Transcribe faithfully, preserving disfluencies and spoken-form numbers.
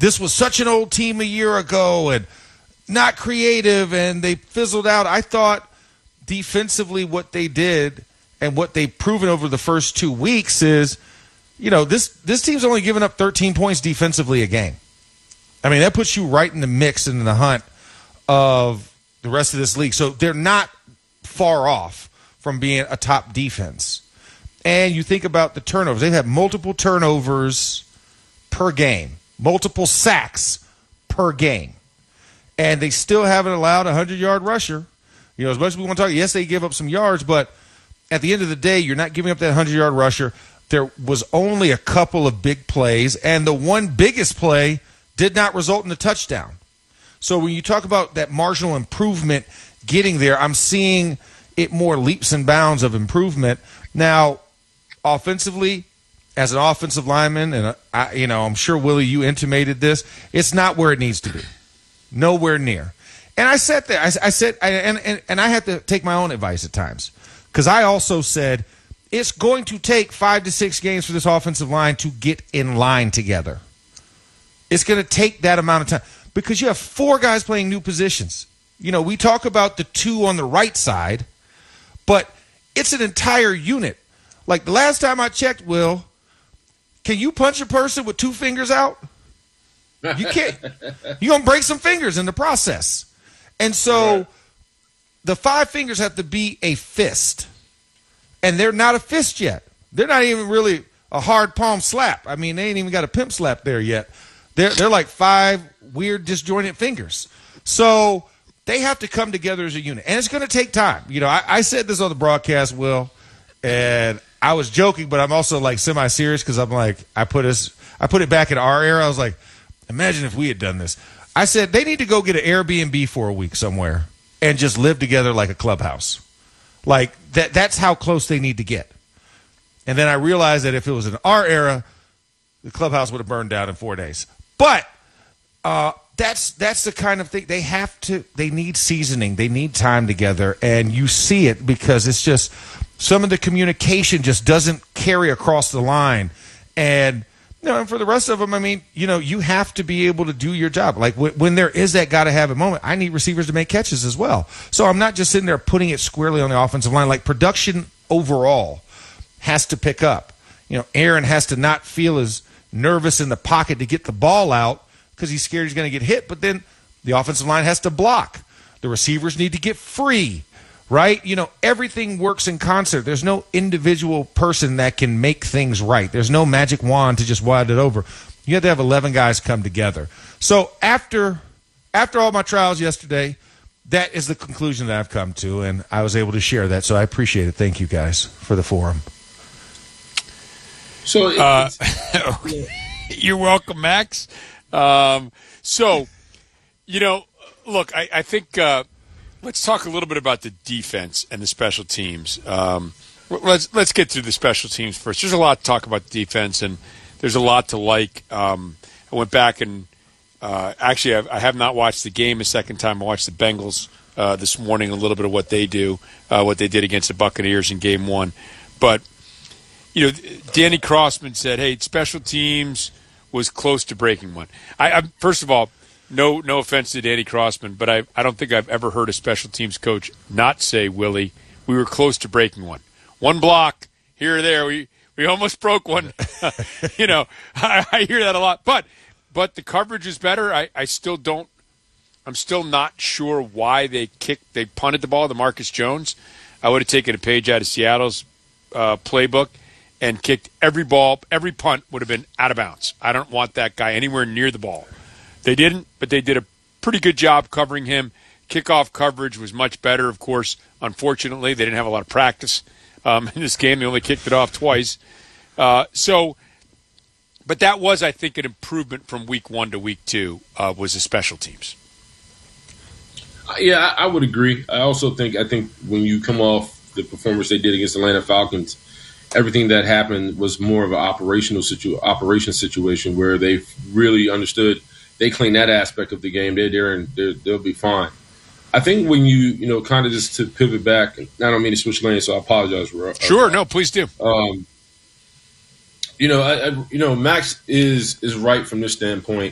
this was such an old team a year ago and not creative, and they fizzled out. I thought defensively what they did and what they've proven over the first two weeks is, you know, this, this team's only given up thirteen points defensively a game. I mean, that puts you right in the mix and in the hunt of the rest of this league. So they're not far off from being a top defense. And you think about the turnovers. They've had multiple turnovers per game, multiple sacks per game. And they still haven't allowed a hundred-yard rusher. You know, as much as we want to talk, yes, they give up some yards, but at the end of the day, you're not giving up that hundred-yard rusher. There was only a couple of big plays, and the one biggest play did not result in a touchdown. So when you talk about that marginal improvement getting there, I'm seeing it more leaps and bounds of improvement. Now, offensively, as an offensive lineman, and I, you know, I'm sure, Willie, you intimated this, it's not where it needs to be. Nowhere near. And I said that. I, I said, I, and, and, and I had to take my own advice at times, because I also said it's going to take five to six games for this offensive line to get in line together. It's going to take that amount of time because you have four guys playing new positions. You know, we talk about the two on the right side, but it's an entire unit. Like the last time I checked, Will, can you punch a person with two fingers out? You can't. You're going to break some fingers in the process. And so right. the five fingers have to be a fist. And they're not a fist yet. They're not even really a hard palm slap. I mean, they ain't even got a pimp slap there yet. They're, they're like five weird disjointed fingers. So they have to come together as a unit. And it's going to take time. You know, I, I said this on the broadcast, Will, and I was joking, but I'm also like semi-serious because I'm like, I put us, I put it back in our era. I was like, imagine if we had done this. I said they need to go get an Airbnb for a week somewhere and just live together like a clubhouse. Like that that's how close they need to get. And then I realized that if it was in our era, the clubhouse would have burned down in four days. But uh, that's that's the kind of thing they have to they need seasoning. They need time together, and you see it because it's just some of the communication just doesn't carry across the line. And you know, and for the rest of them, I mean, you know, you have to be able to do your job. Like w- when there is that got to have a moment, I need receivers to make catches as well. So I'm not just sitting there putting it squarely on the offensive line. Like production overall has to pick up. You know, Aaron has to not feel as nervous in the pocket to get the ball out because he's scared he's going to get hit. But then the offensive line has to block. The receivers need to get free. Right? You know, everything works in concert. There's no individual person that can make things right. There's no magic wand to just wad it over. You have to have eleven guys come together. So after after all my trials yesterday, that is the conclusion that I've come to, and I was able to share that. So I appreciate it. Thank you guys for the forum. So uh, you're welcome, Max. Um, so, you know, look, I, I think uh, – let's talk a little bit about the defense and the special teams. Um, let's let's get through the special teams first. There's a lot to talk about the defense, and there's a lot to like. Um, I went back and uh, actually I've, I have not watched the game a second time. I watched the Bengals uh, this morning, a little bit of what they do, uh, what they did against the Buccaneers in game one. But, you know, Danny Crossman said, hey, special teams was close to breaking one. I, I First of all, No, no offense to Danny Crossman, but I, I don't think I've ever heard a special teams coach not say, Willie, we were close to breaking one. One block here or there, we we almost broke one. you know, I, I hear that a lot. But but the coverage is better. I, I still don't. I'm still not sure why they kicked. They punted the ball to Marcus Jones. I would have taken a page out of Seattle's uh, playbook and kicked every ball. Every punt would have been out of bounds. I don't want that guy anywhere near the ball. They didn't, but they did a pretty good job covering him. Kickoff coverage was much better, of course. Unfortunately, they didn't have a lot of practice um, in this game. They only kicked it off twice. Uh, so, but that was, I think, an improvement from week one to week two uh, was the special teams. Yeah, I, I would agree. I also think, I think when you come off the performance they did against the Atlanta Falcons, everything that happened was more of an operational situ- operation situation where they really understood. They clean that aspect of the game. They're there and they're, they'll be fine. I think when you, you know, kind of just to pivot back, and I don't mean to switch lanes, so I apologize. For, sure, uh, no, please do. Um, you know, I, I, you know, Max is is right from this standpoint.